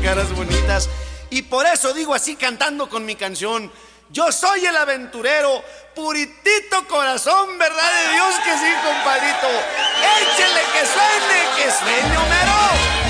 caras bonitas. Y por eso digo así cantando con mi canción: yo soy el aventurero, puritito corazón, verdad de Dios que sí, compadrito. Échele que suene Homero.